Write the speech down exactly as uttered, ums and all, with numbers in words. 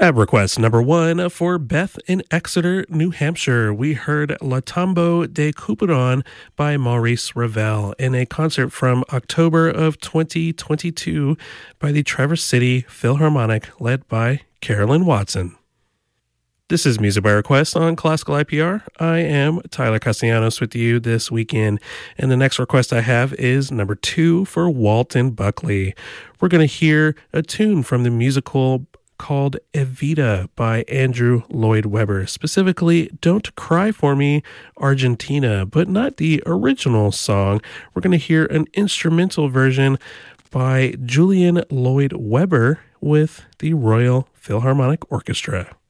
At request number one for Beth in Exeter, New Hampshire, we heard La Tombeau de Couperon by Maurice Ravel in a concert from October of twenty twenty-two by the Traverse City Philharmonic led by Carolyn Watson. This is Music by Request on Classical I P R. I am Tyler Castellanos with you this weekend, and the next request I have is number two for Walton Buckley. We're going to hear a tune from the musical called Evita by Andrew Lloyd Webber, specifically Don't Cry For Me, Argentina, but not the original song. We're going to hear an instrumental version by Julian Lloyd Webber with the Royal Philharmonic Orchestra.